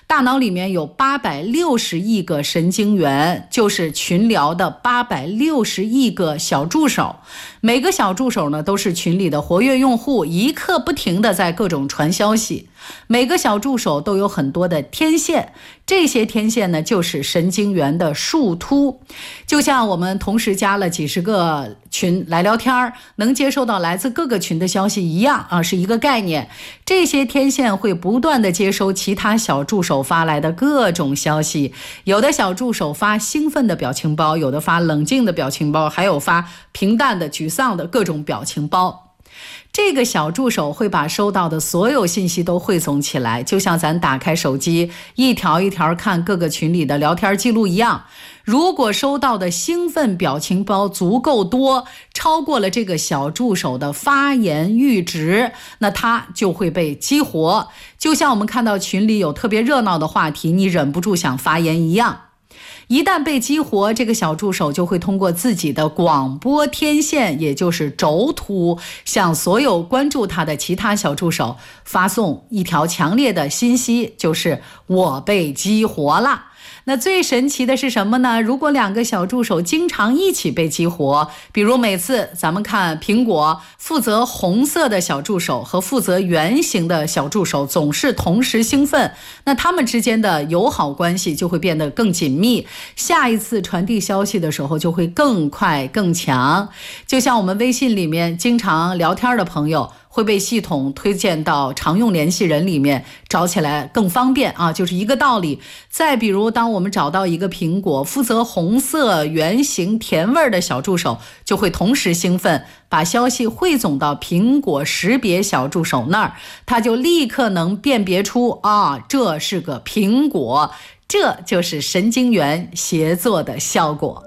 大脑里面有860亿个神经元，就是群聊的860亿个小助手。每个小助手呢都是群里的活跃用户，一刻不停的在各种传消息。每个小助手都有很多的天线，这些天线呢就是神经元的树突。就像我们同时加了几十个群来聊天，能接收到来自各个群的消息一样啊，是一个概念。这些天线会不断的接收其他小助手发来的各种消息，有的小助手发兴奋的表情包，有的发冷静的表情包，还有发平淡的沮丧的各种表情包。这个小助手会把收到的所有信息都汇总起来，就像咱打开手机一条一条看各个群里的聊天记录一样。如果收到的兴奋表情包足够多，超过了这个小助手的发言阈值，那它就会被激活。就像我们看到群里有特别热闹的话题，你忍不住想发言一样。一旦被激活，这个小助手就会通过自己的广播天线，也就是轴突，向所有关注他的其他小助手发送一条强烈的信息，就是我被激活了。那最神奇的是什么呢？如果两个小助手经常一起被激活，比如每次咱们看苹果负责红色的小助手和负责圆形的小助手总是同时兴奋，那他们之间的友好关系就会变得更紧密，下一次传递消息的时候就会更快更强。就像我们微信里面经常聊天的朋友，会被系统推荐到常用联系人里面，找起来更方便啊，就是一个道理。再比如，当我们找到一个苹果负责红色、圆形、甜味的小助手，就会同时兴奋，把消息汇总到苹果识别小助手那儿，他就立刻能辨别出啊，这是个苹果。这就是神经元协作的效果。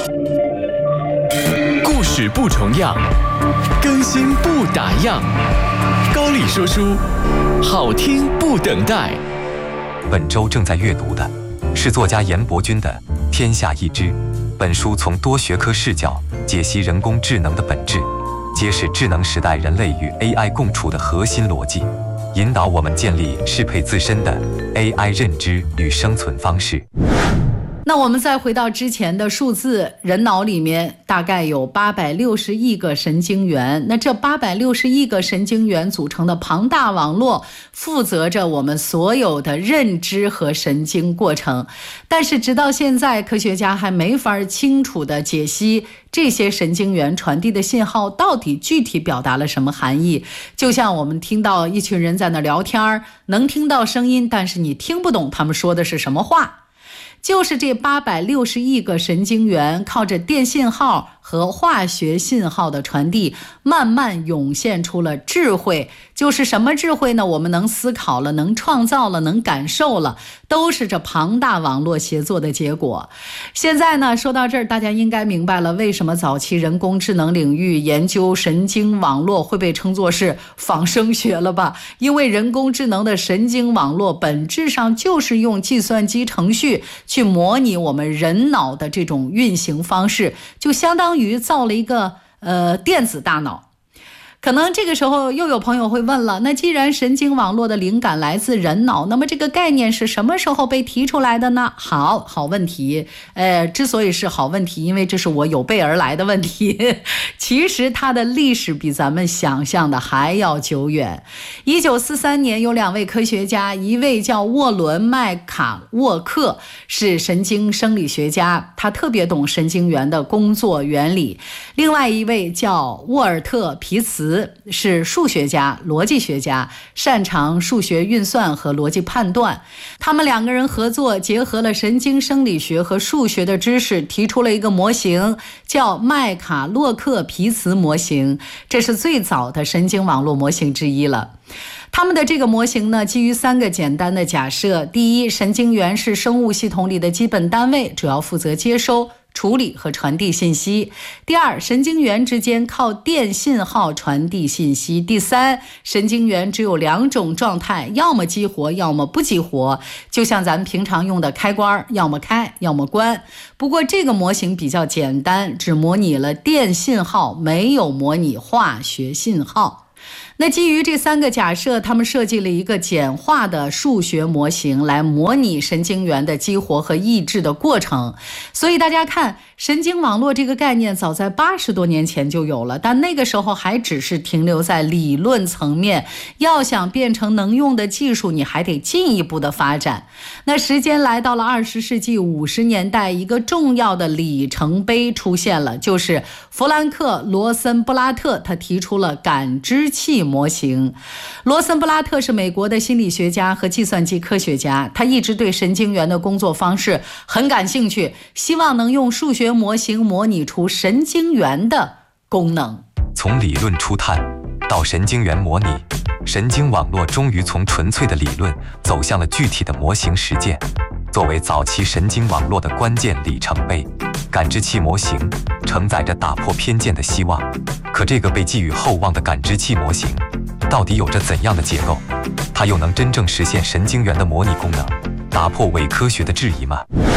故事不重样，更新不打烊。高丽说书，好听不等待。 本周正在阅读的是作家严伯钧的《天下一知》。本书从多学科视角解析人工智能的本质，揭示智能时代人类与 AI 共处的核心逻辑，引导我们建立适配自身的 AI 认知与生存方式。 那我们再回到之前的数字，人脑里面大概有860亿个神经元，那这860亿个神经元组成的庞大网络，负责着我们所有的认知和神经过程。但是直到现在，科学家还没法清楚地解析这些神经元传递的信号到底具体表达了什么含义。就像我们听到一群人在那聊天，能听到声音，但是你听不懂他们说的是什么话。就是这860亿个神经元靠着电信号和化学信号的传递，慢慢涌现出了智慧。就是什么智慧呢？我们能思考了，能创造了，能感受了，都是这庞大网络协作的结果。现在呢，说到这儿，大家应该明白了为什么早期人工智能领域研究神经网络会被称作是仿生学了吧？因为人工智能的神经网络本质上就是用计算机程序去模拟我们人脑的这种运行方式，就相当于造了一个电子大脑。可能这个时候又有朋友会问了，那既然神经网络的灵感来自人脑，那么这个概念是什么时候被提出来的呢？好问题。之所以是好问题，因为这是我有备而来的问题。其实它的历史比咱们想象的还要久远。1943年有2位科学家，一位叫沃伦·麦卡沃克，是神经生理学家，他特别懂神经元的工作原理。另外一位叫沃尔特·皮茨，是数学家、逻辑学家，擅长数学运算和逻辑判断。他们2个人合作，结合了神经生理学和数学的知识，提出了一个模型，叫麦卡洛克皮茨模型。这是最早的神经网络模型之一了。他们的这个模型呢，基于3个简单的假设。第一，神经元是生物系统里的基本单位，主要负责接收、处理和传递信息。第二，神经元之间靠电信号传递信息。第三，神经元只有2种状态，要么激活，要么不激活，就像咱们平常用的开关，要么开，要么关。不过这个模型比较简单，只模拟了电信号，没有模拟化学信号。 那基于这3个假设，他们设计了一个简化的数学模型来模拟神经元的激活和抑制的过程。所以大家看，神经网络这个概念早在80多年前就有了，但那个时候还只是停留在理论层面，要想变成能用的技术，你还得进一步的发展。那时间来到了20世纪50年代，一个重要的里程碑出现了，就是弗兰克·罗森布拉特他提出了感知器模型。罗森布拉特是美国的心理学家和计算机科学家，他一直对神经元的工作方式很感兴趣，希望能用数学模型模拟出神经元的功能。 从理论初探到神经元模拟，神经网络终于从纯粹的理论走向了具体的模型实践。作为早期神经网络的关键里程碑，感知器模型承载着打破偏见的希望。可这个被寄予厚望的感知器模型到底有着怎样的结构？它又能真正实现神经元的模拟功能，打破伪科学的质疑吗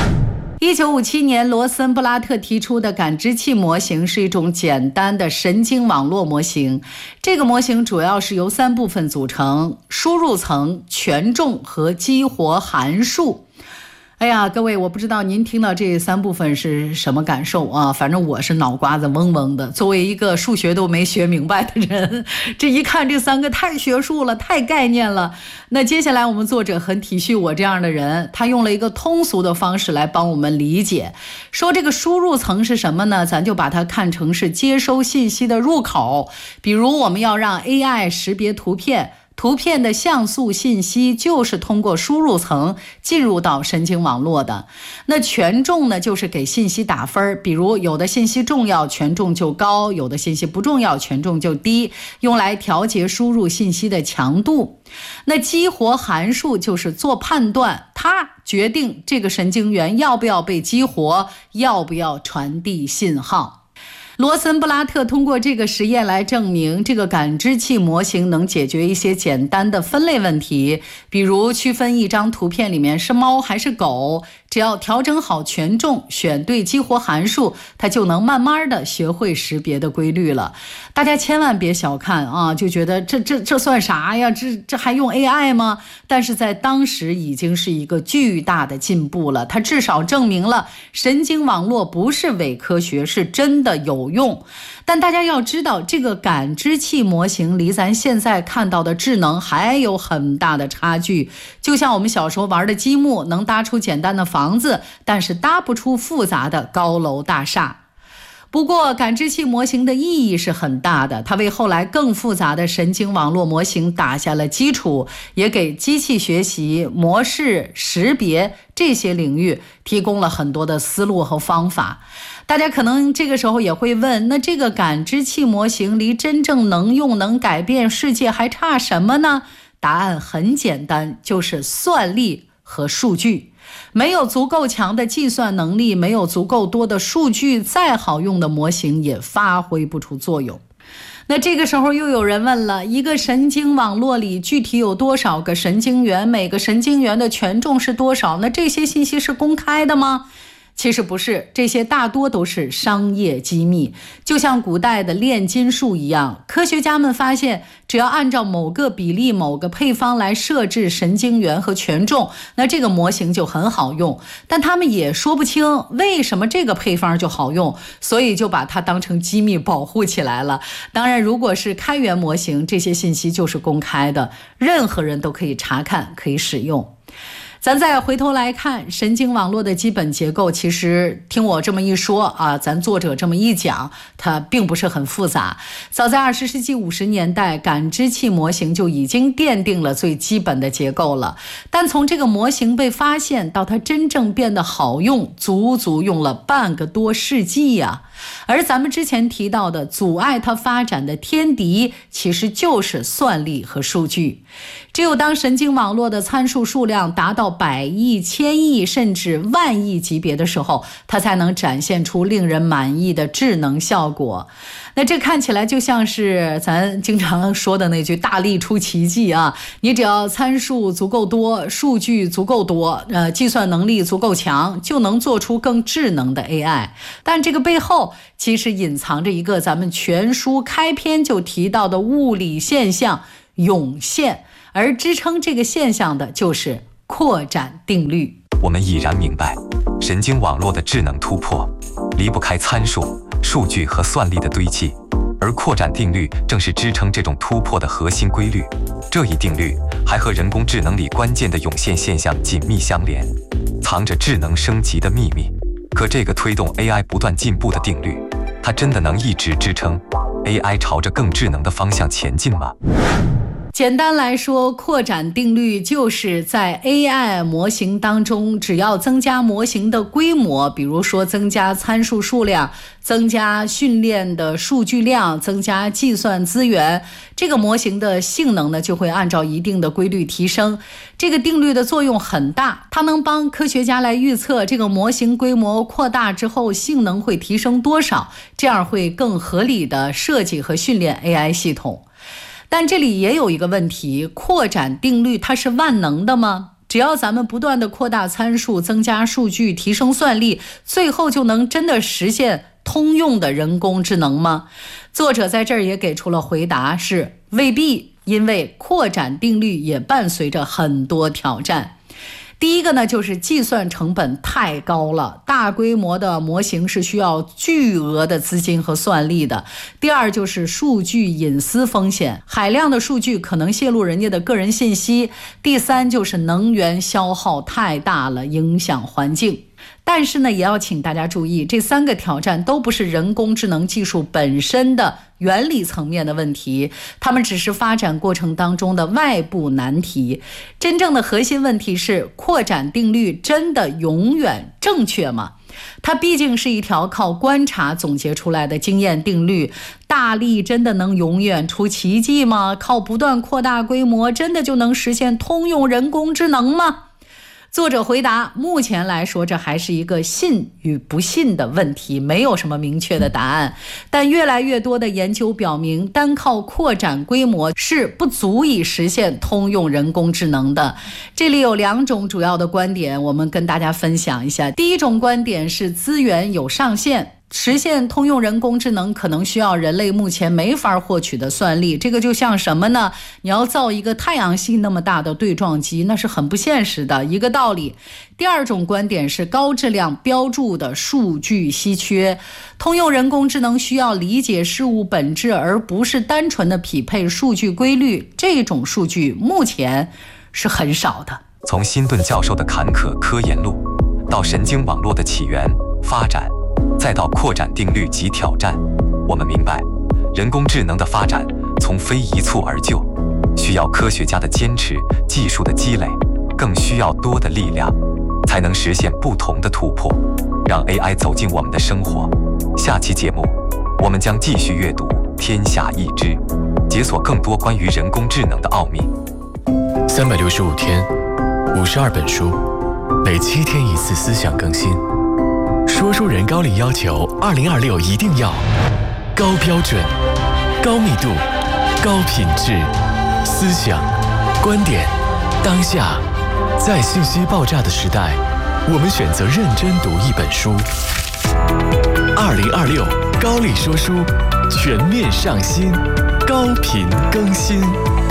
？1957年，罗森布拉特提出的感知器模型是一种简单的神经网络模型。这个模型主要是由3部分组成：输入层、权重和激活函数。哎呀，各位，我不知道您听到这3部分是什么感受啊？反正我是脑瓜子嗡嗡的。作为一个数学都没学明白的人，这一看这3个太学术了，太概念了。那接下来我们作者很体恤我这样的人，他用了一个通俗的方式来帮我们理解。说这个输入层是什么呢？咱就把它看成是接收信息的入口。比如我们要让 AI 识别图片，图片的像素信息就是通过输入层进入到神经网络的。那权重呢，就是给信息打分，比如有的信息重要，权重就高；有的信息不重要，权重就低，用来调节输入信息的强度。那激活函数就是做判断，它决定这个神经元要不要被激活，要不要传递信号。罗森布拉特通过这个实验来证明，这个感知器模型能解决一些简单的分类问题，比如区分一张图片里面是猫还是狗，只要调整好权重，选对激活函数，它就能慢慢的学会识别的规律了。大家千万别小看啊，就觉得这算啥呀？这还用 AI 吗？但是在当时已经是一个巨大的进步了，它至少证明了神经网络不是伪科学，是真的有用。但大家要知道，这个感知器模型离咱现在看到的智能还有很大的差距。就像我们小时候玩的积木，能搭出简单的房子，但是搭不出复杂的高楼大厦。不过感知器模型的意义是很大的，它为后来更复杂的神经网络模型打下了基础，也给机器学习、模式识别这些领域提供了很多的思路和方法。大家可能这个时候也会问，那这个感知器模型离真正能用能改变世界还差什么呢？答案很简单，就是算力和数据。没有足够强的计算能力，没有足够多的数据，再好用的模型也发挥不出作用。那这个时候又有人问了，一个神经网络里具体有多少个神经元，每个神经元的权重是多少？那这些信息是公开的吗？其实不是，这些大多都是商业机密，就像古代的炼金术一样。科学家们发现，只要按照某个比例、某个配方来设置神经元和权重，那这个模型就很好用。但他们也说不清为什么这个配方就好用，所以就把它当成机密保护起来了。当然，如果是开源模型，这些信息就是公开的，任何人都可以查看，可以使用。咱再回头来看神经网络的基本结构，其实听我这么一说啊，咱作者这么一讲，它并不是很复杂。早在20世纪50年代，感知器模型就已经奠定了最基本的结构了。但从这个模型被发现到它真正变得好用，足足用了半个多世纪呀。而咱们之前提到的阻碍它发展的天敌，其实就是算力和数据。只有当神经网络的参数数量达到100亿、1000亿甚至万亿级别的时候，它才能展现出令人满意的智能效果。那这看起来就像是咱经常说的那句大力出奇迹啊，你只要参数足够多，数据足够多，计算能力足够强，就能做出更智能的 AI。但这个背后后，其实隐藏着一个咱们全书开篇就提到的物理现象涌现，而支撑这个现象的就是扩展定律。 我们已然明白，神经网络的智能突破离不开参数、数据和算力的堆砌，而扩展定律正是支撑这种突破的核心规律。这一定律还和人工智能里关键的涌现现象紧密相连，藏着智能升级的秘密。可这个推动 AI 不断进步的定律，它真的能一直支撑 AI 朝着更智能的方向前进吗？ 简单来说，扩展定律就是在 AI 模型当中，只要增加模型的规模，比如说增加参数数量，增加训练的数据量，增加计算资源，这个模型的性能呢就会按照一定的规律提升。这个定律的作用很大，它能帮科学家来预测这个模型规模扩大之后性能会提升多少，这样会更合理的设计和训练 AI 系统。但这里也有一个问题，扩展定律它是万能的吗？只要咱们不断的扩大参数，增加数据，提升算力，最后就能真的实现通用的人工智能吗？作者在这儿也给出了回答，是未必，因为扩展定律也伴随着很多挑战。第一个呢，就是计算成本太高了，大规模的模型是需要巨额的资金和算力的。第二就是数据隐私风险，海量的数据可能泄露人家的个人信息。第三就是能源消耗太大了，影响环境。但是呢，也要请大家注意，这三个挑战都不是人工智能技术本身的原理层面的问题，它们只是发展过程当中的外部难题。真正的核心问题是，扩展定律真的永远正确吗？它毕竟是一条靠观察总结出来的经验定律，大力真的能永远出奇迹吗？靠不断扩大规模，真的就能实现通用人工智能吗？作者回答，目前来说这还是一个信与不信的问题，没有什么明确的答案。但越来越多的研究表明，单靠扩展规模是不足以实现通用人工智能的。这里有两种主要的观点，我们跟大家分享一下。第一种观点是资源有上限，实现通用人工智能可能需要人类目前没法获取的算力，这个就像什么呢？你要造一个太阳系那么大的对撞机，那是很不现实的一个道理。第二种观点是高质量标注的数据稀缺，通用人工智能需要理解事物本质，而不是单纯的匹配数据规律，这种数据目前是很少的。 从辛顿教授的坎坷科研路，到神经网络的起源、发展，再到扩展定律及挑战，我们明白，人工智能的发展从非一蹴而就，需要科学家的坚持、技术的积累，更需要多的力量，才能实现不同的突破，让 AI 走进我们的生活。下期节目，我们将继续阅读《天下易知》，解锁更多关于人工智能的奥秘。 365天，52本书，每7天1次思想更新。说书人高力要求2026一定要高标准、高密度、高品质，思想、观点、当下，在信息爆炸的时代，我们选择认真读一本书。2026高力说书全面上新，高频更新。